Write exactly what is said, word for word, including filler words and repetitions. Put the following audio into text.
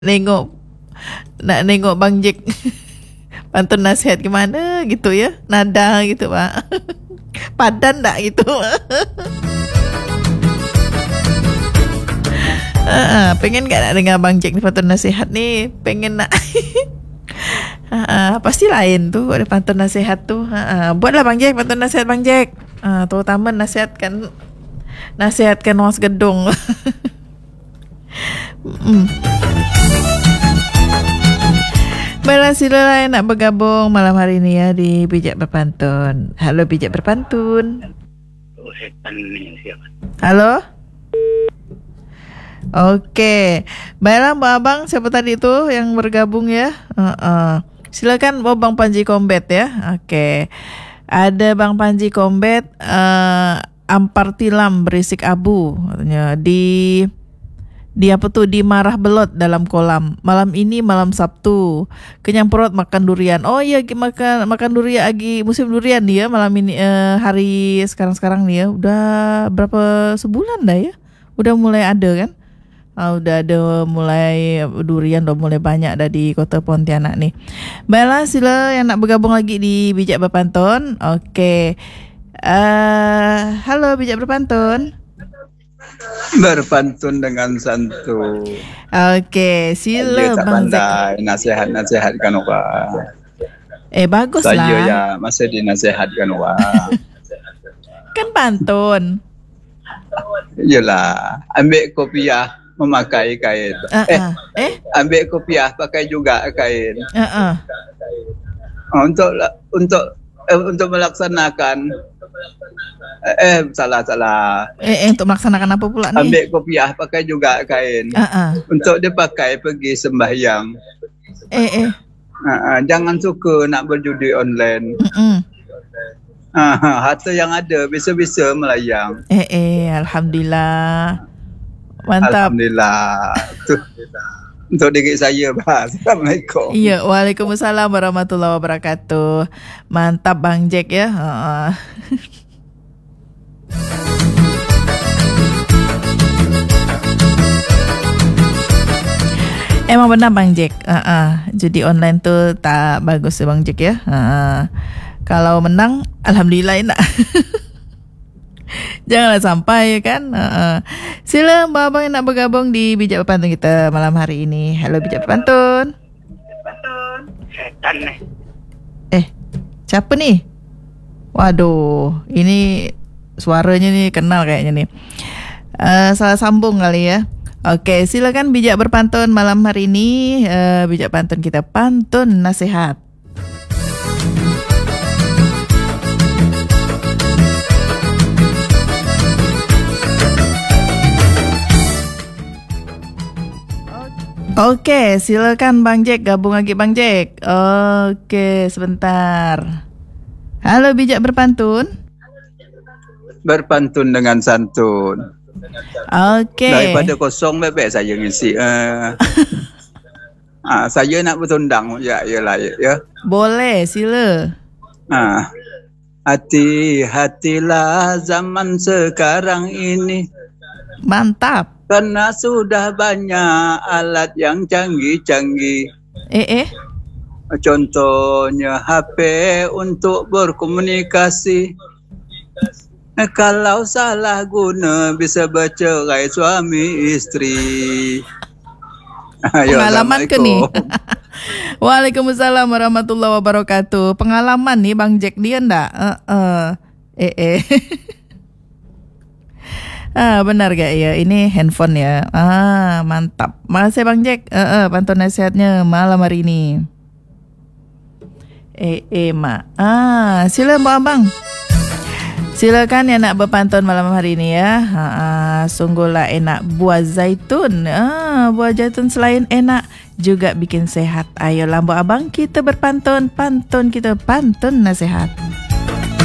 Nengok nak nengok Bang Jack pantun nasihat gimana gitu ya, nada gitu Pak. Padan tak gitu. uh, pengen gak nak dengar Bang Jack ni pantun nasihat ni? Pengen nak. uh, pasti lain tu ada pantun nasihat tu. Uh, buatlah Bang Jack pantun nasihat Bang Jack. Uh, terutama nasihatkan nasihatkan orang segedung. mm. Baiklah, sila nak bergabung malam hari ni ya di Bijak Berpantun. Halo Bijak Berpantun. Oh, setan ni siapa? Halo. Okey. Baiklah Mbak Abang, siapa tadi tu yang bergabung ya? Uh-uh. Silakan Bang Panji Combat ya. Okey. Ada Bang Panji Combat, uh, ampar tilam berisik abu katanya di di apa tu di marah belot dalam kolam. Malam ini malam Sabtu. Kenyang perut makan durian. Oh iya, makan makan durian lagi musim durian nih ya malam ini, uh, hari sekarang-sekarang nih ya. Udah berapa sebulan dah ya. Udah mulai ada kan? Uh, udah ada mulai durian, udah mulai banyak dah di Kota Pontianak nih. Baiklah, sila yang nak bergabung lagi di Bijak Berpantun. Okey. Uh, halo Bijak Berpantun. Berpantun dengan santun. Okey, sila Bang Zack. Nasihat-nasihatkan orang. Eh, baguslah. Saya ya masih dinasihatkan orang. Kan pantun. Yelah, ambil kopiah memakai kain. Uh-uh. Eh, eh, ambil kopiah pakai juga kain. uh-uh. Untuk untuk eh, untuk melaksanakan Eh, salah salah. Eh, eh, untuk melaksanakan apa pula ni? Ambil kopiah pakai juga kain. Uh-uh. Untuk dipakai pergi sembahyang. Eh, eh. Uh, jangan suka nak berjudi online. Mm-mm. Uh, harta yang ada bisa-bisa melayang. Eh, eh, alhamdulillah. Mantap. Alhamdulillah. Tu untuk diri saya, bah. Assalamualaikum. Ya, waalaikumsalam warahmatullahi wabarakatuh. Mantap Bang Jack ya. Uh-uh. Emang benar Bang Jack. Uh-uh. Judi online tu tak bagus ya Bang Jack ya. Uh-uh. Kalau menang, alhamdulillah enak. Janganlah sampai ya kan. Uh-uh. Sila Mbak Abang yang nak bergabung di Bijak Berpantun kita malam hari ini. Halo Bijak Berpantun. Setan ni. Eh, siapa ni? Waduh, ini suaranya ni kenal kayaknya ni. Uh, salah sambung kali ya. Okey, silakan Bijak Berpantun malam hari ini. Uh, Bijak Pantun kita pantun nasihat. Okey, silakan Bang Jack gabung lagi Bang Jack. Okey, sebentar. Halo Bijak Berpantun. Berpantun dengan santun. Okey. Daripada kosong bebek saya ngisi. Uh, ah, saya nak bertundang ya yalah ya. ya. Boleh, sila. Ah. Hati-hatilah zaman sekarang ini. Mantap. Karena sudah banyak alat yang canggih-canggih. Eh eh. Contohnya H P untuk berkomunikasi. Eh, kalau salah guna bisa bercerai suami isteri. Pengalaman ke ni? Waalaikumsalam warahmatullahi wabarakatuh. Pengalaman ni Bang Jack dia ndak? Uh, uh. Eh eh. Ah, benar gak ya? Ini handphone ya. Ah, mantap. Makasih Bang Jack. Uh, uh, pantun nasihatnya malam hari ini. Eh, eh, mak. Ah, sila Mbak Abang. Silakan yang nak berpantun malam hari ini ya. Ha, ah, sungguhlah enak buah zaitun. Ah, buah zaitun selain enak juga bikin sehat. Ayolah Mbak Abang, kita berpantun. Pantun kita pantun nasihat.